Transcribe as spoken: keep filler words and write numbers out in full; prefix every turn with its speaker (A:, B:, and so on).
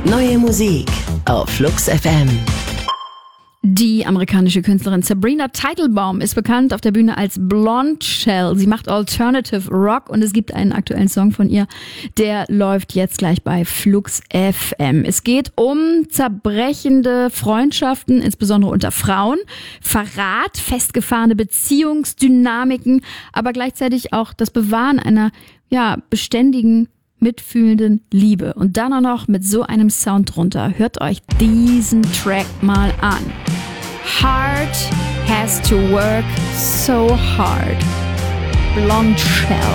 A: Neue Musik auf Flux F M.
B: Die amerikanische Künstlerin Sabrina Teitelbaum ist bekannt auf der Bühne als Blonde Shell. Sie macht Alternative Rock und es gibt einen aktuellen Song von ihr, der läuft jetzt gleich bei Flux F M. Es geht um zerbrechende Freundschaften, insbesondere unter Frauen, Verrat, festgefahrene Beziehungsdynamiken, aber gleichzeitig auch das Bewahren einer ja beständigen, mitfühlenden Liebe. Und dann auch noch mit so einem Sound drunter. Hört euch diesen Track mal an. Heart has to work so hard. Blonde Shell.